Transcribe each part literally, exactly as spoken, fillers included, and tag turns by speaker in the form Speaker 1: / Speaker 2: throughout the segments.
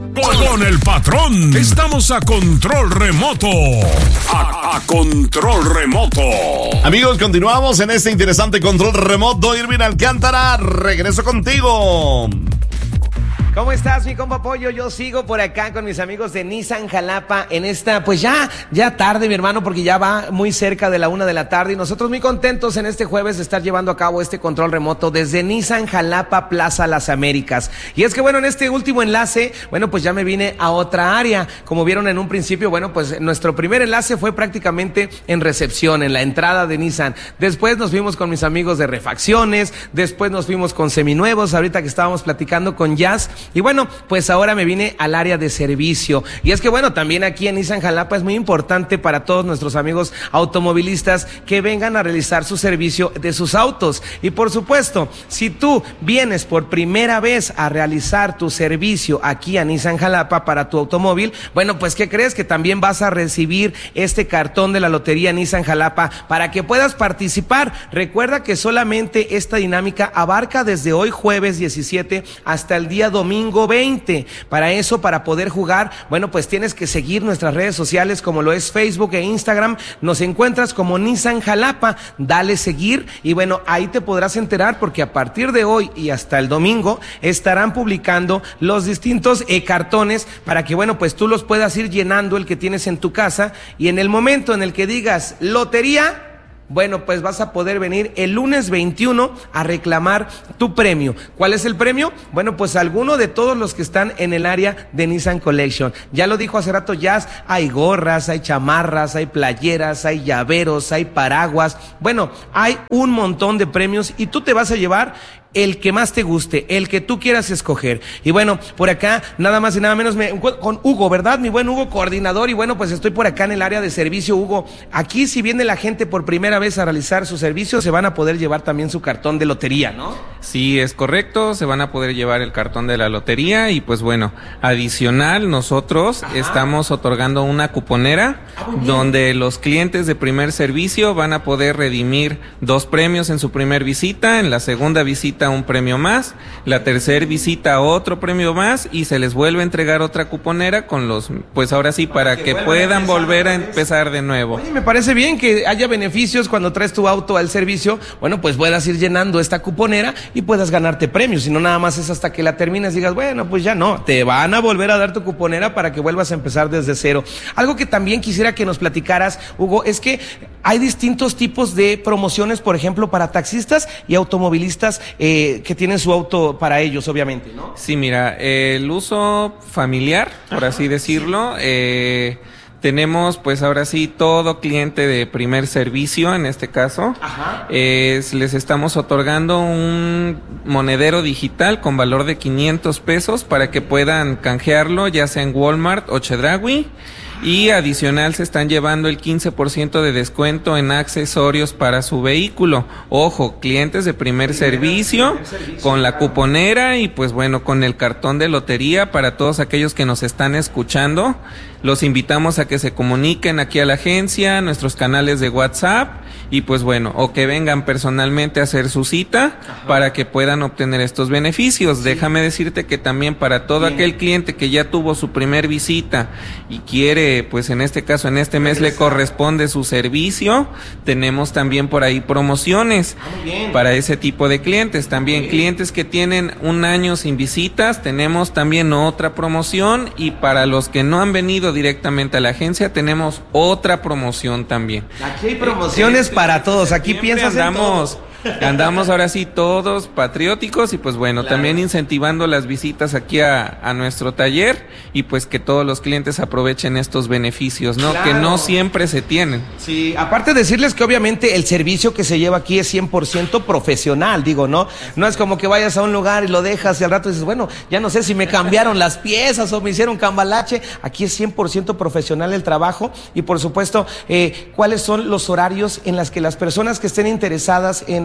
Speaker 1: Con, con el patrón. Estamos a control remoto. A, a control remoto.
Speaker 2: Amigos, continuamos en este interesante control remoto. Irving Alcántara, regreso contigo.
Speaker 3: ¿Cómo estás, mi compa Pollo? Yo sigo por acá con mis amigos de Nissan Jalapa en esta, pues ya, ya tarde, mi hermano, porque ya va muy cerca de la una de la tarde y nosotros muy contentos en este jueves de estar llevando a cabo este control remoto desde Nissan Jalapa Plaza Las Américas. Y es que bueno, en este último enlace, bueno, pues ya me vine a otra área. Como vieron en un principio, bueno, pues nuestro primer enlace fue prácticamente en recepción, en la entrada de Nissan. Después nos fuimos con mis amigos de refacciones, después nos fuimos con seminuevos, ahorita que estábamos platicando con Jazz. Y bueno, pues ahora me vine al área de servicio. Y es que bueno, también aquí en Nissan Jalapa es muy importante para todos nuestros amigos automovilistas que vengan a realizar su servicio de sus autos. Y por supuesto, si tú vienes por primera vez a realizar tu servicio aquí a Nissan Jalapa para tu automóvil, bueno, pues ¿qué crees? Que también vas a recibir este cartón de la lotería Nissan Jalapa para que puedas participar. Recuerda que solamente esta dinámica abarca desde hoy jueves diecisiete hasta el día domingo veinte. Para eso, para poder jugar, bueno, pues tienes que seguir nuestras redes sociales como lo es Facebook e Instagram. Nos encuentras como Nissan Jalapa. Dale seguir y bueno, ahí te podrás enterar porque a partir de hoy y hasta el domingo estarán publicando los distintos eh, cartones para que bueno, pues tú los puedas ir llenando el que tienes en tu casa y en el momento en el que digas lotería, bueno, pues vas a poder venir el lunes veintiuno a reclamar tu premio. ¿Cuál es el premio? Bueno, pues alguno de todos los que están en el área de Nissan Collection. Ya lo dijo hace rato Jazz, hay gorras, hay chamarras, hay playeras, hay llaveros, hay paraguas. Bueno, hay un montón de premios y tú te vas a llevar el que más te guste, el que tú quieras escoger. Y bueno, por acá, nada más y nada menos, me, con Hugo, ¿verdad? Mi buen Hugo, coordinador. Y bueno, pues estoy por acá en el área de servicio, Hugo. Aquí, si viene la gente por primera vez a realizar su servicio, se van a poder llevar también su cartón de lotería, ¿no?
Speaker 4: Sí, es correcto, se van a poder llevar el cartón de la lotería. Y pues bueno, adicional, nosotros Ajá. estamos otorgando una cuponera ah, donde los clientes de primer servicio van a poder redimir dos premios en su primer visita, en la segunda visita un premio más, la tercera visita otro premio más y se les vuelve a entregar otra cuponera con los, pues ahora sí, para, para que, que puedan volver a empezar de nuevo.
Speaker 3: Oye, me parece bien que haya beneficios cuando traes tu auto al servicio, bueno, pues puedas ir llenando esta cuponera y puedas ganarte premios, y no nada más es hasta que la termines y digas, bueno, pues ya no, te van a volver a dar tu cuponera para que vuelvas a empezar desde cero. Algo que también quisiera que nos platicaras, Hugo, es que hay distintos tipos de promociones, por ejemplo, para taxistas y automovilistas eh, que tienen su auto para ellos, obviamente, ¿no?
Speaker 4: Sí, mira, eh, el uso familiar, por Ajá, así decirlo, sí. eh, tenemos pues ahora sí todo cliente de primer servicio, en este caso, eh, les estamos otorgando un monedero digital con valor de quinientos pesos para que puedan canjearlo ya sea en Walmart o Chedraui. Y adicional se están llevando el quince por ciento de descuento en accesorios para su vehículo. Ojo, clientes de primer servicio, con la cuponera y pues bueno, con el cartón de lotería para todos aquellos que nos están escuchando. Los invitamos a que se comuniquen aquí a la agencia, a nuestros canales de WhatsApp y pues bueno, o que vengan personalmente a hacer su cita Ajá. para que puedan obtener estos beneficios. Sí. Déjame decirte que también para todo Bien. aquel cliente que ya tuvo su primer visita y quiere, pues en este caso, en este mes le corresponde su servicio, tenemos también por ahí promociones ah, para ese tipo de clientes. También clientes que tienen un año sin visitas, tenemos también otra promoción, y para los que no han venido directamente a la agencia, tenemos otra promoción también.
Speaker 3: Aquí hay promociones eh, para todos, aquí piensas
Speaker 4: andamos,
Speaker 3: en todo.
Speaker 4: Andamos ahora sí todos patrióticos y pues bueno, claro. también incentivando las visitas aquí a, a nuestro taller y pues que todos los clientes aprovechen estos beneficios, ¿no? Claro. Que no siempre se tienen.
Speaker 3: Sí, aparte decirles que obviamente el servicio que se lleva aquí es cien por ciento profesional, digo, ¿no? No es como que vayas a un lugar y lo dejas y al rato dices, bueno, ya no sé si me cambiaron las piezas o me hicieron cambalache. Aquí es cien por ciento profesional el trabajo y por supuesto, eh, ¿cuáles son los horarios en las que las personas que estén interesadas en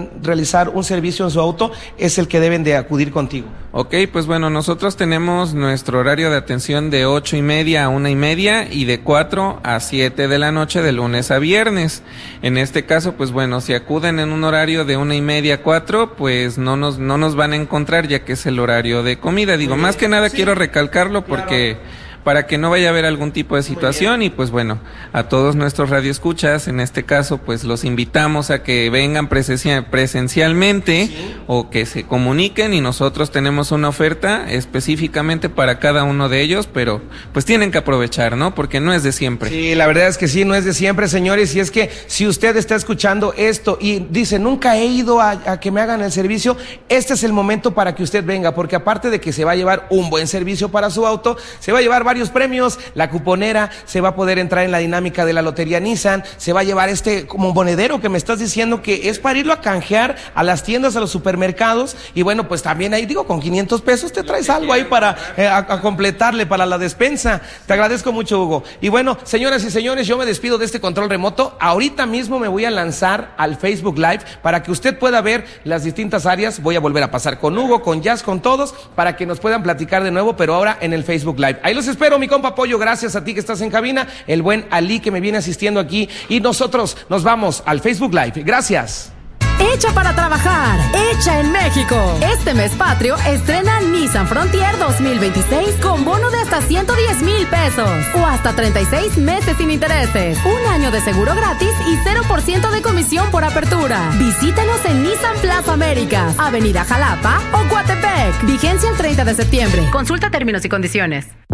Speaker 3: pueden realizar un servicio en su auto, es el que deben de acudir contigo.
Speaker 4: Ok, pues bueno, nosotros tenemos nuestro horario de atención de ocho y media a una y media y de cuatro a siete de la noche de lunes a viernes. En este caso, pues bueno, si acuden en un horario de una y media a cuatro, pues no nos, no nos van a encontrar, ya que es el horario de comida. Digo, más que nada sí. quiero recalcarlo porque... Claro. Para que no vaya a haber algún tipo de situación y pues bueno, a todos nuestros radioescuchas, en este caso pues los invitamos a que vengan presencia, presencialmente sí. o que se comuniquen y nosotros tenemos una oferta específicamente para cada uno de ellos, pero pues tienen que aprovechar, ¿no? Porque no es de siempre.
Speaker 3: Sí, la verdad es que sí, no es de siempre, señores, y es que si usted está escuchando esto y dice, nunca he ido a, a que me hagan el servicio, este es el momento para que usted venga, porque aparte de que se va a llevar un buen servicio para su auto, se va a llevar varios premios, la cuponera, se va a poder entrar en la dinámica de la lotería Nissan, se va a llevar este como monedero que me estás diciendo que es para irlo a canjear a las tiendas, a los supermercados, y bueno, pues también ahí digo, con quinientos pesos te traes algo ahí para eh, a, a completarle para la despensa. Te agradezco mucho, Hugo. Y bueno, señoras y señores, yo me despido de este control remoto. Ahorita mismo me voy a lanzar al Facebook Live para que usted pueda ver las distintas áreas. Voy a volver a pasar con Hugo, con Jazz, con todos, para que nos puedan platicar de nuevo, pero ahora en el Facebook Live. Ahí los espero. Pero mi compa Pollo, gracias a ti que estás en cabina, el buen Ali que me viene asistiendo aquí y nosotros nos vamos al Facebook Live. Gracias.
Speaker 5: Hecha para trabajar, hecha en México. Este mes patrio estrena Nissan Frontier dos mil veintiséis con bono de hasta ciento diez mil pesos o hasta treinta y seis meses sin intereses, un año de seguro gratis y cero por ciento de comisión por apertura. Visítanos en Nissan Plaza Américas, Avenida Jalapa o Coatepec. Vigencia el treinta de septiembre. Consulta términos y condiciones.